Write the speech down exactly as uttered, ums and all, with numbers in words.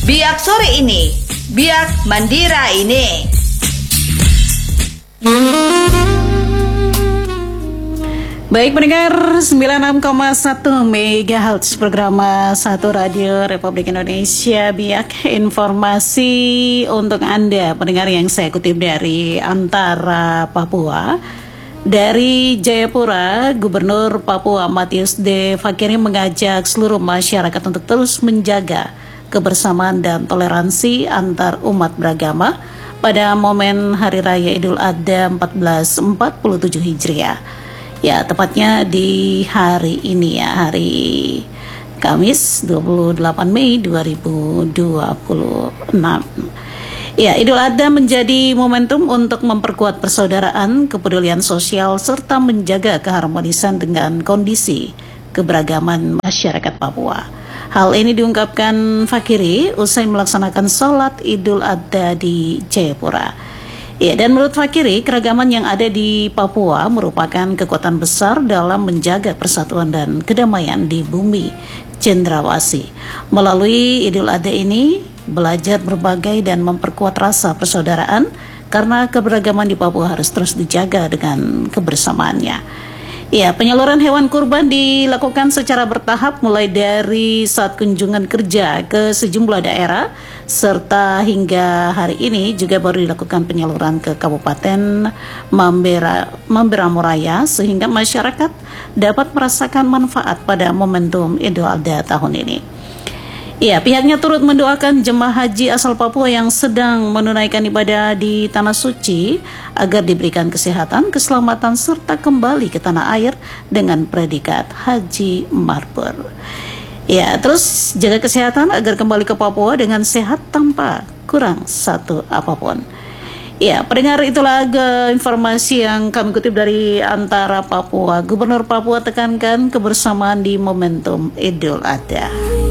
Biak sore ini, biak Mandira ini. Baik pendengar sembilan puluh enam koma satu megahertz program satu Radio Republik Indonesia, biak informasi untuk Anda pendengar yang saya kutip dari Antara Papua. Dari Jayapura, Gubernur Papua Matius D. Fakiri mengajak seluruh masyarakat untuk terus menjaga kebersamaan dan toleransi antar umat beragama pada momen Hari Raya Idul Adha seribu empat ratus empat puluh tujuh Hijriah. Ya, tepatnya di hari ini ya, hari Kamis dua puluh delapan Mei dua ribu dua puluh enam. Ya, Idul Adha menjadi momentum untuk memperkuat persaudaraan, kepedulian sosial, serta menjaga keharmonisan dengan kondisi keberagaman masyarakat Papua. Hal ini diungkapkan Fakiri usai melaksanakan sholat Idul Adha di Jayapura. Ya, dan menurut Fakiri, keragaman yang ada di Papua merupakan kekuatan besar dalam menjaga persatuan dan kedamaian di bumi cendrawasih. Melalui Idul Adha ini, belajar berbagai dan memperkuat rasa persaudaraan karena keberagaman di Papua harus terus dijaga dengan kebersamaannya. Ya, penyaluran hewan kurban dilakukan secara bertahap mulai dari saat kunjungan kerja ke sejumlah daerah, serta hingga hari ini juga baru dilakukan penyaluran ke Kabupaten Mambera, Mamberamo Raya sehingga masyarakat dapat merasakan manfaat pada momentum Idul Adha tahun ini. Ya, pihaknya turut mendoakan jemaah haji asal Papua yang sedang menunaikan ibadah di Tanah Suci agar diberikan kesehatan, keselamatan, serta kembali ke tanah air dengan predikat Haji Mabrur. Ya, terus jaga kesehatan agar kembali ke Papua dengan sehat tanpa kurang satu apapun. Ya, pendengar, itulah informasi yang kami kutip dari Antara Papua. Gubernur Papua tekankan kebersamaan di momentum Idul Adha.